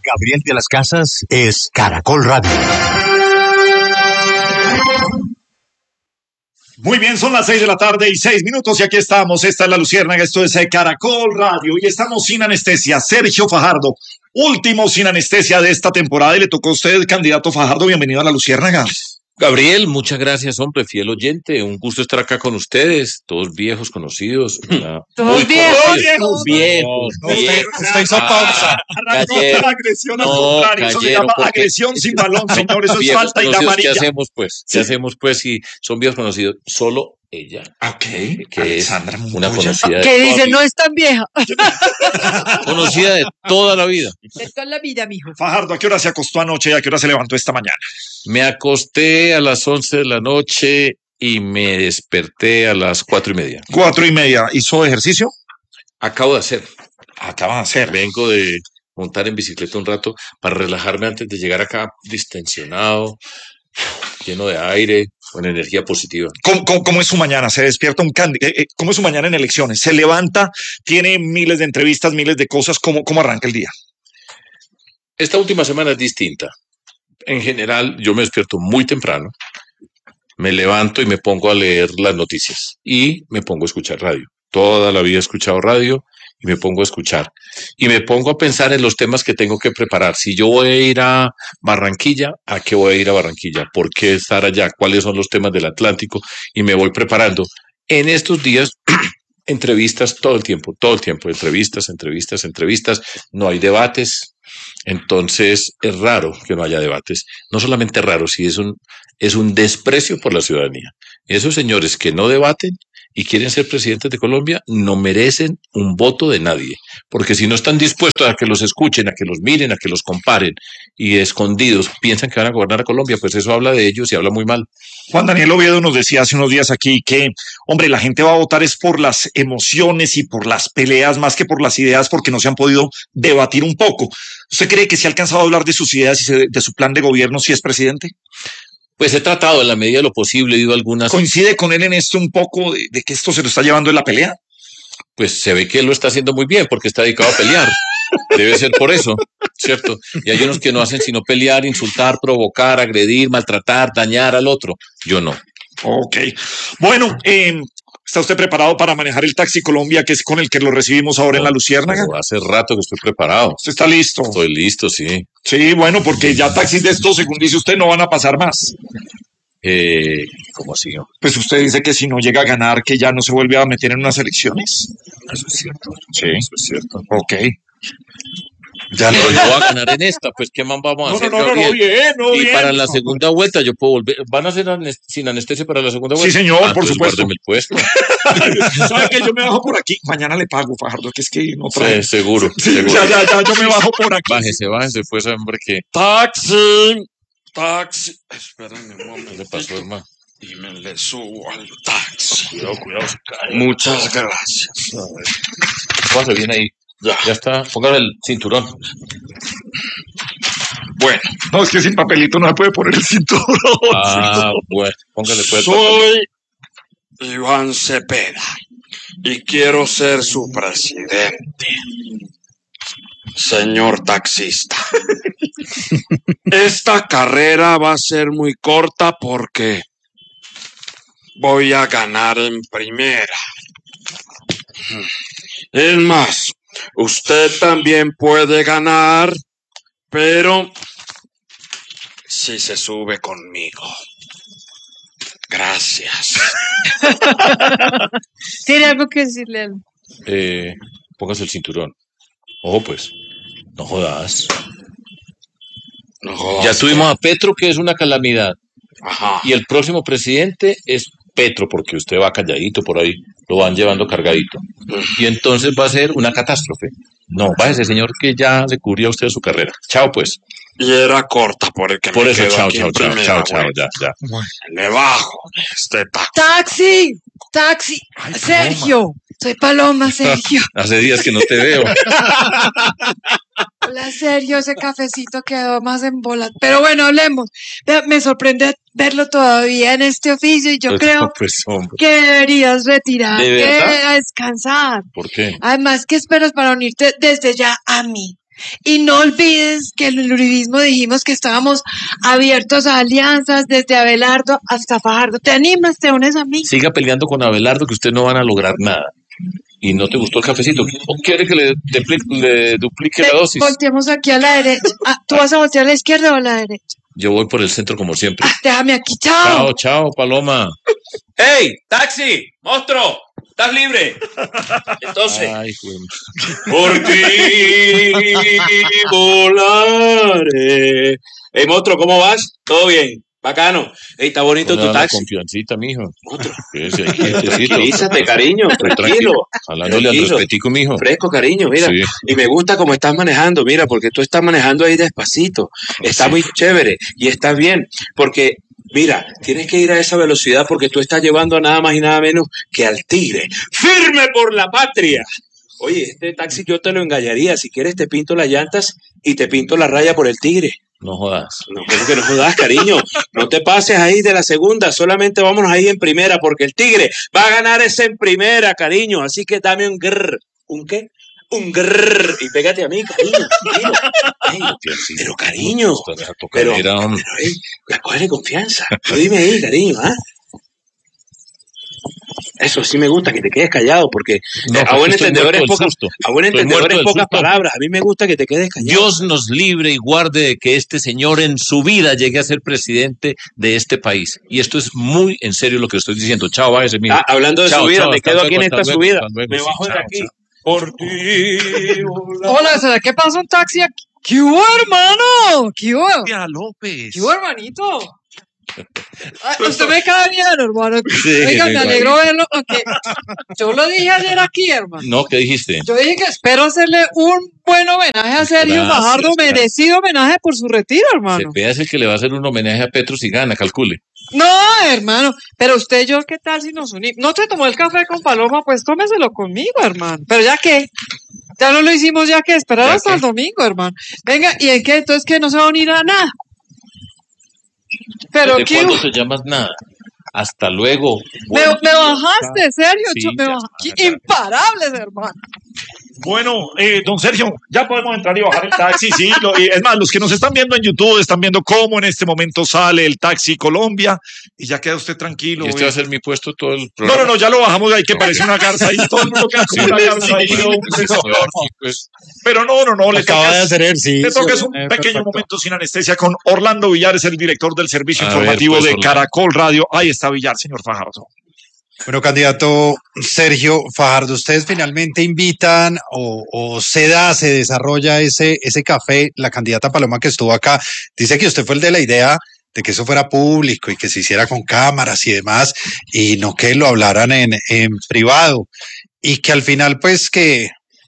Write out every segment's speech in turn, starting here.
Gabriel de las Casas es Caracol Radio. Muy bien, son las 6:06 y aquí estamos. Esta es La Luciérnaga, esto es Caracol Radio y estamos sin anestesia. Sergio Fajardo, último sin anestesia de esta temporada y le tocó a usted, candidato Fajardo. Bienvenido a La Luciérnaga. Gabriel, muchas gracias, hombre, fiel oyente. Un gusto estar acá con ustedes, todos viejos, conocidos. Todos viejos. Usted hizo pausa. Arrancó la agresión al contrario. Eso se llama agresión sin balón, señor. Eso es falta y la amarilla. ¿Qué hacemos, pues, si son viejos conocidos? Solo ella. Ok. Que Alexandra es Montoya. una conocida. Que dice, no es tan vieja. Conocida de toda la vida. De toda la vida, mijo. Fajardo, ¿a qué hora se acostó anoche y a qué hora se levantó esta mañana? Me acosté a las 11 de la noche y me desperté a las 4:30. 4:30. ¿Hizo ejercicio? Acabo de hacer. Acaba de hacer. Vengo de montar en bicicleta un rato para relajarme antes de llegar acá distensionado, lleno de aire, con energía positiva. ¿Cómo es su mañana? Se despierta un candidato. ¿Cómo es su mañana en elecciones? Se levanta, tiene miles de entrevistas, miles de cosas. ¿Cómo arranca el día? Esta última semana es distinta. En general, yo me despierto muy temprano, me levanto y me pongo a leer las noticias y me pongo a escuchar radio. Toda la vida he escuchado radio y me pongo a escuchar. Y me pongo a pensar en los temas que tengo que preparar. Si yo voy a ir a Barranquilla, ¿a qué voy a ir a Barranquilla? ¿Por qué estar allá? ¿Cuáles son los temas del Atlántico? Y me voy preparando. En estos días, entrevistas todo el tiempo, entrevistas. No hay debates. Entonces es raro que no haya debates. No solamente raro, sí es un desprecio por la ciudadanía. Esos señores que no debaten y quieren ser presidentes de Colombia no merecen un voto de nadie, porque si no están dispuestos a que los escuchen, a que los miren, a que los comparen y escondidos piensan que van a gobernar a Colombia, pues eso habla de ellos y habla muy mal. Juan Daniel Oviedo nos decía hace unos días aquí que, hombre, la gente va a votar es por las emociones y por las peleas más que por las ideas, porque no se han podido debatir un poco. ¿Usted cree que se ha alcanzado a hablar de sus ideas y de su plan de gobierno si es presidente? Pues he tratado en la medida de lo posible, he ido a algunas... ¿Coincide con él en esto un poco de que esto se lo está llevando en la pelea? Pues se ve que él lo está haciendo muy bien porque está dedicado a pelear. Debe ser por eso, ¿cierto? Y hay unos que no hacen sino pelear, insultar, provocar, agredir, maltratar, dañar al otro. Yo no. Ok. Bueno, ¿está usted preparado para manejar el Taxi Colombia, que es con el que lo recibimos ahora en La Luciérnaga? Hace rato que estoy preparado. ¿Usted está listo? Estoy listo, sí. Sí, bueno, porque ya taxis de estos, según dice usted, no van a pasar más. ¿Cómo así? Pues usted dice que si no llega a ganar, que ya no se vuelve a meter en unas elecciones. Eso es cierto. Sí. Eso es cierto. Ok. Ya no voy a ganar en esta, pues ¿qué más vamos a hacer, Gabriel? Bien. Y para la segunda vuelta yo puedo volver. ¿Van a hacer sin anestesia para la segunda vuelta? Sí, señor, por supuesto. Guárdeme el puesto. ¿Sabe que yo me bajo por aquí? Mañana le pago, Fajardo, que es que no trae. Sí, seguro. Sí, seguro. Ya, yo me bajo por aquí. Bájese, pues, hombre, que... Taxi. Espérenme un momento. ¿Qué le pasó, hermano? Y me le subo al taxi. Cuidado, se cae. Muchas gracias. Pase bien ahí. Ya está. Póngale el cinturón. Bueno, no, es que sin papelito no se puede poner el cinturón. Bueno. Póngale pues. Soy Iván Cepeda y quiero ser su presidente. Señor taxista. Esta carrera va a ser muy corta porque voy a ganar en primera. Es más, usted también puede ganar, pero si se sube conmigo. Gracias. ¿Tiene algo que decirle a él? Póngase el cinturón. Ojo, pues. No jodas. No jodas. Ya tuvimos a Petro, que es una calamidad. Ajá. Y el próximo presidente es Petro, porque usted va calladito por ahí, lo van llevando cargadito. Y entonces va a ser una catástrofe. No, váyase, señor, que ya le cubrió a usted su carrera. Chao, pues. Y era corta por el que por me eso, quedo chao, aquí en primera, ya. Le bajo de este ¡Taxi! Ay, Sergio. Soy Paloma, Sergio. Hace días que no te veo. Hola, Sergio, ese cafecito quedó más en bolas. Pero bueno, hablemos. Me sorprende verlo todavía en este oficio y yo creo que deberías retirarte a descansar. ¿Por qué? Además, ¿qué esperas para unirte desde ya a mí? Y no olvides que en el uribismo dijimos que estábamos abiertos a alianzas desde Abelardo hasta Fajardo. ¿Te animas? ¿Te unes a mí? Siga peleando con Abelardo que ustedes no van a lograr nada. ¿Y no te gustó el cafecito? ¿O quiere que le duplique la dosis? Volteemos aquí a la derecha. ¿Tú vas a voltear a la izquierda o a la derecha? Yo voy por el centro como siempre. Déjame aquí, chao. Chao, chao, Paloma. ¡Hey, taxi! ¡Monstruo! ¿Estás libre? Entonces, Ay, por ti volaré. Hey, monstruo, ¿cómo vas? ¿Todo bien? Bacano. Hey, está bonito tu taxi. Confiancita, mijo. Monstruo. Tranquilízate, cariño, tranquilo. Hablándole al respetico, mijo. Fresco, cariño, mira. Sí. Y me gusta cómo estás manejando, mira, porque tú estás manejando ahí despacito. Está muy chévere y está bien, porque mira, tienes que ir a esa velocidad porque tú estás llevando a nada más y nada menos que al tigre. ¡Firme por la patria! Oye, este taxi yo te lo engañaría. Si quieres te pinto las llantas y te pinto la raya por el tigre. No jodas. No, ¿cómo que no jodas, cariño? No te pases ahí de la segunda, solamente vámonos ahí en primera, porque el tigre va a ganar ese en primera, cariño. Así que dame un grrr. ¿Un qué? Un grrr. Y pégate a mí, cariño. Pero cariño. Pero cógele confianza. Tú dime ahí, cariño, ¿ah? Eso sí me gusta, que te quedes callado, porque a buen entendedor es pocas palabras. A mí me gusta que te quedes callado. Dios nos libre y guarde de que este señor en su vida llegue a ser presidente de este país. Y esto es muy en serio lo que estoy diciendo. Chao, váyase, mijo. Hablando de su vida, me quedo aquí en esta subida. Me bajo de aquí. Por ti. Hola, ¿será que pasa un taxi aquí? ¿Qué hubo, hermano? ¿Qué hubo? López. ¿Qué hubo, hermanito? Usted me cae bien, hermano. Sí, oiga, me alegro verlo. Aunque yo lo dije ayer aquí, hermano. No, ¿qué dijiste? Yo dije que espero hacerle un buen homenaje a Sergio Fajardo, merecido homenaje por su retiro, hermano. Cepeda es el que le va a hacer un homenaje a Petro si gana, calcule. No, hermano, pero usted y yo, ¿qué tal si nos unimos? No te tomó el café con Paloma, pues tómeselo conmigo, hermano. Pero ya que, ya no lo hicimos, ya que esperar ¿Ya hasta qué? el domingo, hermano. Venga, ¿y en qué? Entonces, ¿qué? No se va a unir a nada. Pero ¿Desde ¿qué? cuándo te llamas nada? Hasta luego. Me bajaste, serio, Sí, me ya, bajaste. Imparables, hermano. Bueno, don Sergio, ya podemos entrar y bajar el taxi, sí. Es más, los que nos están viendo en YouTube están viendo cómo en este momento sale el taxi Colombia y ya queda usted tranquilo. ¿Y este va a ser mi puesto todo el programa? No, ya lo bajamos de ahí que parece una garza ahí. Todo el mundo queda como una garza ahí. Pero no, le toca es un pequeño momento sin anestesia con Orlando Villar, es el director del servicio informativo de Caracol Radio. Ahí está Villar, señor Fajardo. Bueno, candidato Sergio Fajardo, ustedes finalmente invitan o se desarrolla ese café. La candidata Paloma que estuvo acá dice que usted fue el de la idea de que eso fuera público y que se hiciera con cámaras y demás, y no que lo hablaran en privado, y que al final pues que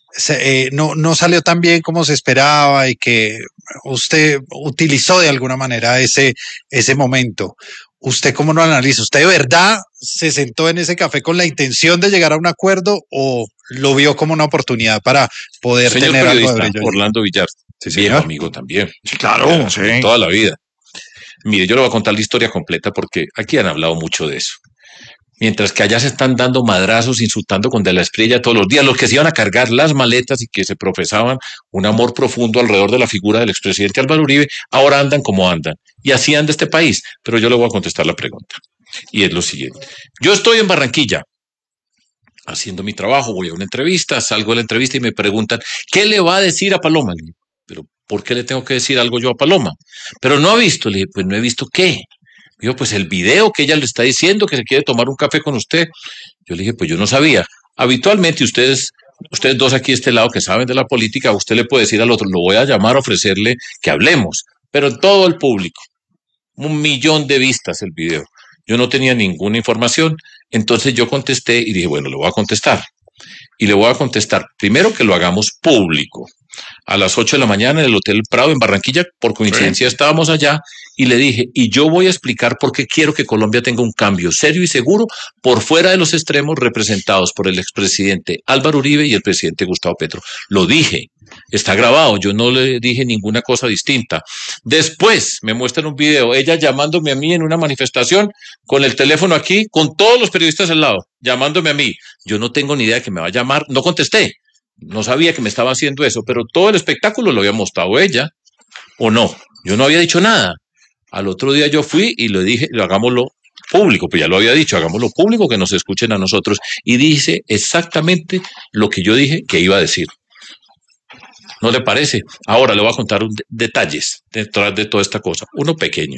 no salió tan bien como se esperaba y que usted utilizó de alguna manera ese momento. ¿Usted cómo lo analiza? ¿Usted de verdad se sentó en ese café con la intención de llegar a un acuerdo o lo vio como una oportunidad para poder tener algo de brillo? Orlando Villar, sí, bien señor. amigo también. Sí, claro, sí. Toda la vida. Mire, yo le voy a contar la historia completa porque aquí han hablado mucho de eso. Mientras que allá se están dando madrazos, insultando con De la Espriella todos los días, los que se iban a cargar las maletas y que se profesaban un amor profundo alrededor de la figura del expresidente Álvaro Uribe, ahora andan como andan. Y así anda este país. Pero yo le voy a contestar la pregunta. Y es lo siguiente. Yo estoy en Barranquilla haciendo mi trabajo, voy a una entrevista, salgo de la entrevista y me preguntan, ¿qué le va a decir a Paloma? Le digo, pero ¿por qué le tengo que decir algo yo a Paloma? Pero no ha visto. Le dije, pues no he visto qué. Dijo, pues el video que ella le está diciendo que se quiere tomar un café con usted. Yo le dije, pues yo no sabía. Habitualmente ustedes dos aquí de este lado que saben de la política, usted le puede decir al otro, lo voy a llamar a ofrecerle que hablemos. Pero todo el público, 1 millón de vistas el video. Yo no tenía ninguna información. Entonces yo contesté y dije, bueno, le voy a contestar. Y le voy a contestar, primero que lo hagamos público. A las 8 de la mañana en el Hotel Prado en Barranquilla, por coincidencia estábamos allá, y le dije, y yo voy a explicar por qué quiero que Colombia tenga un cambio serio y seguro por fuera de los extremos representados por el expresidente Álvaro Uribe y el presidente Gustavo Petro. Lo dije, está grabado, yo no le dije ninguna cosa distinta. Después me muestran un video, ella llamándome a mí en una manifestación, con el teléfono aquí, con todos los periodistas al lado, llamándome a mí. Yo no tengo ni idea de que me va a llamar, no contesté. no sabía que me estaba haciendo eso, pero todo el espectáculo lo había mostrado ella, ¿o no? Yo no había dicho nada. Al otro día yo fui y le dije, hagámoslo público, pues ya lo había dicho, hagámoslo público, que nos escuchen a nosotros. Y dice exactamente lo que yo dije que iba a decir. ¿No le parece? Ahora le voy a contar detalles detrás de toda esta cosa. Uno pequeño.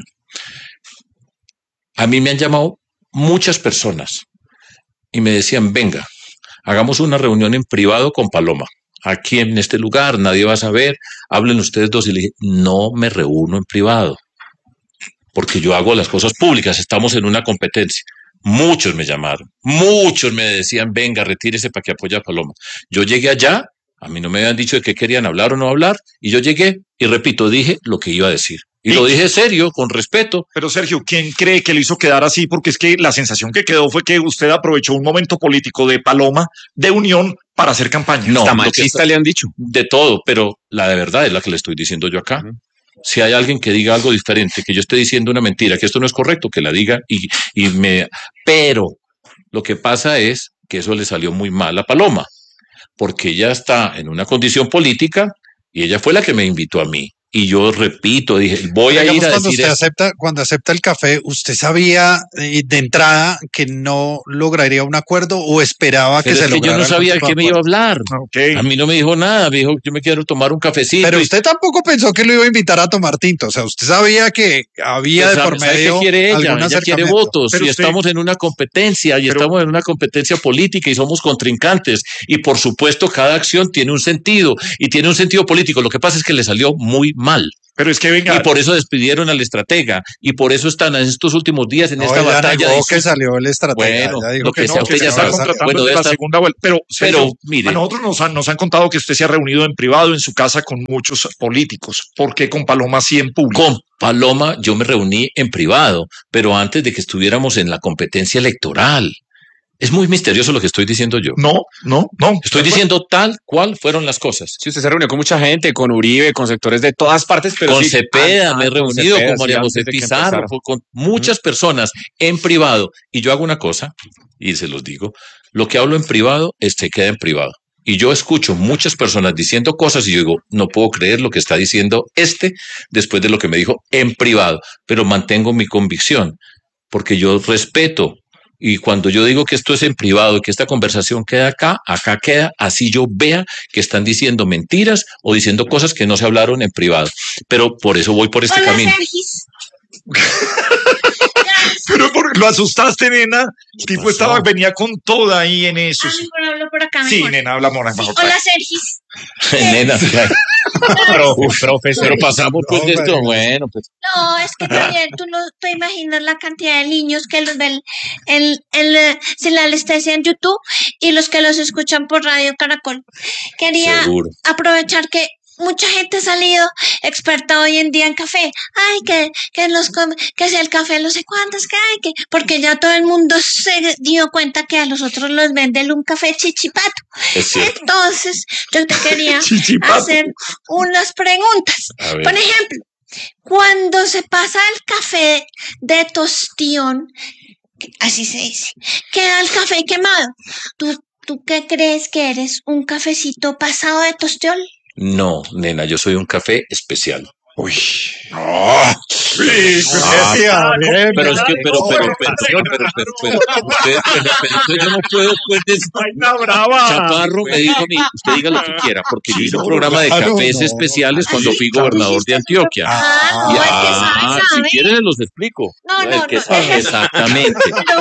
A mí me han llamado muchas personas y me decían, venga, hagamos una reunión en privado con Paloma. Aquí en este lugar, nadie va a saber, hablen ustedes dos. Y le dije, no me reúno en privado, porque yo hago las cosas públicas, estamos en una competencia. Muchos me llamaron, muchos me decían, venga, retírese para que apoye a Paloma. Yo llegué allá, a mí no me habían dicho de qué querían hablar o no hablar, y yo llegué y repito, dije lo que iba a decir. Y lo dije serio, con respeto. Pero Sergio, ¿quién cree que lo hizo quedar así? Porque es que la sensación que quedó fue que usted aprovechó un momento político de Paloma, de unión, para hacer campaña. No, machista le han dicho. De todo, pero la de verdad es la que le estoy diciendo yo acá. Si hay alguien que diga algo diferente, que yo esté diciendo una mentira, que esto no es correcto, que la diga Pero lo que pasa es que eso le salió muy mal a Paloma, porque ella está en una condición política y ella fue la que me invitó a mí. Y yo repito, dije, voy a ir a decir cuando acepta el café, ¿usted sabía de entrada que no lograría un acuerdo o esperaba que se lograra? Yo no sabía qué me iba a hablar. Okay. A mí no me dijo nada, me dijo, yo me quiero tomar un cafecito. Pero usted tampoco pensó que lo iba a invitar a tomar tinto, o sea, usted sabía que había de por medio. ¿Qué quiere ella? Ella quiere votos, y estamos en una competencia, estamos en una competencia política y somos contrincantes. Y por supuesto, cada acción tiene un sentido y tiene un sentido político. Lo que pasa es que le salió muy mal. Pero es que venga. Y por eso despidieron al estratega. Y por eso están en estos últimos días en esta batalla. Negó que salió el estratega. Bueno, dijo que sea, usted ya está contratando de la segunda vuelta. Pero mire, a nosotros nos han contado que usted se ha reunido en privado en su casa con muchos políticos. ¿Por qué con Paloma sí en público? Con Paloma yo me reuní en privado, pero antes de que estuviéramos en la competencia electoral. Es muy misterioso lo que estoy diciendo yo. No. Estoy diciendo tal cual fueron las cosas. Sí, usted se reunió con mucha gente, con Uribe, con sectores de todas partes, pero con Cepeda, me he reunido con María José Pizarro, con muchas personas en privado. Y yo hago una cosa, y se los digo, lo que hablo en privado, se queda en privado. Y yo escucho muchas personas diciendo cosas y yo digo, no puedo creer lo que está diciendo después de lo que me dijo en privado, pero mantengo mi convicción, porque yo respeto. Y cuando yo digo que esto es en privado y que esta conversación queda acá queda, así yo vea que están diciendo mentiras o diciendo cosas que no se hablaron en privado. Pero por eso voy por este camino. Pero lo asustaste, nena. El tipo venía con toda ahí en eso. Mejor hablo por acá. Sí, nena, habla mejor. Hola, Sergis. Nena, pero pasamos pues de esto. Bueno, pues. No, es que también tú no te imaginas la cantidad de niños que los ven en la anestesia en YouTube y los que los escuchan por Radio Caracol. Quería aprovechar que mucha gente ha salido experta hoy en día en café. Ay, que sea el café no sé cuántos, porque ya todo el mundo se dio cuenta que a los otros los venden un café chichipato. Entonces, yo te quería hacer unas preguntas. Por ejemplo, cuando se pasa el café de tostión, así se dice, queda el café quemado. ¿Tú qué crees que eres? ¿Un cafecito pasado de tostión? No, nena, yo soy un café especial. Uy, no. Sí, pero es que, pero, yo no puedo después de Chaparro me dijo a mí, usted diga lo que quiera, porque yo hice un programa de cafés especiales cuando fui gobernador de Antioquia. Si quieren los explico. No, exactamente.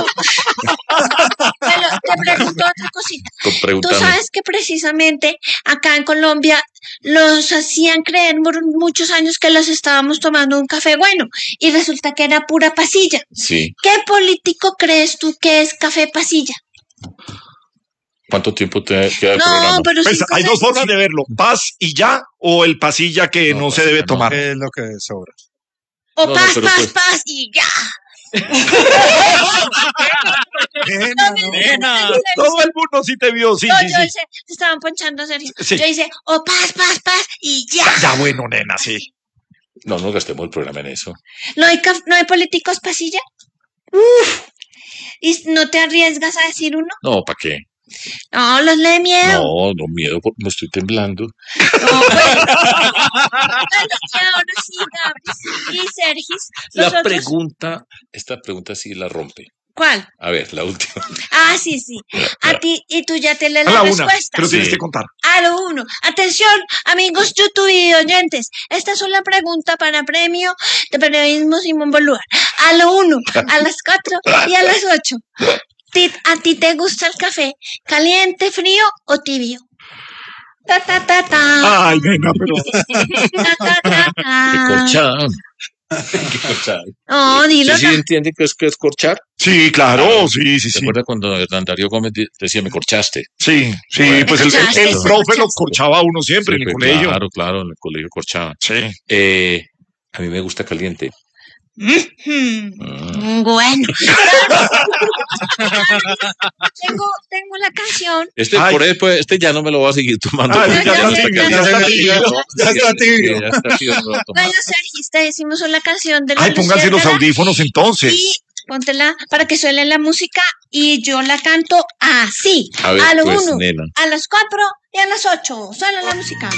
Pero te pregunto otra cosita. Tú sabes que precisamente acá en Colombia los hacían creer por muchos años que los estábamos tomando un café bueno y resulta que era pura pasilla. Sí. ¿Qué político crees tú que es café pasilla? ¿Cuánto tiempo te queda el programa? Pero pues hay dos formas de verlo, paz y ya o el pasilla que no se debe tomar. ¿Qué es lo que sobra? O paz y ya. Nena, todo el mundo sí te vio, sí. Yo hice, te estaban ponchando serio. Sí. Yo hice, paz y ya. Ya bueno, nena, sí. No gastemos el programa en eso. ¿No hay políticos pasilla? ¿Y no te arriesgas a decir uno? No, ¿para qué? No, los de miedo. No, miedo porque me estoy temblando. No, bueno. Ahora sí, Gabriel y Sergis. Esta pregunta sí la rompe. ¿Cuál? A ver, la última. Ah, sí. A ti, y tú ya te lees la respuesta. Pero tienes que contar. A lo 1. Atención, amigos YouTube y oyentes. Esta es una pregunta para premio de periodismo Simón Bolívar. A lo 1, a las 4 y a las 8. ¿A ti te gusta el café caliente, frío o tibio? Ay, venga, pero... Qué corchada. Qué corchada. No, dilo. ¿Sí entiende que es corchar? Sí, claro, sí. ¿Se acuerda cuando Hernán Darío Gómez decía, me corchaste? Sí, bueno, pues el profe lo corchaba a uno siempre en el colegio. Claro, en el colegio corchaba. Sí. A mí me gusta caliente. Bueno. tengo la canción. Este ya no me lo voy a seguir tomando. Ya está tibio. Bueno, Sergio, te decimos la canción de la pónganse los audífonos entonces. Y póntela para que suene la música y yo la canto así. A ver, a lo pues, 1, nena. a las 4 y a las 8. Suena la música.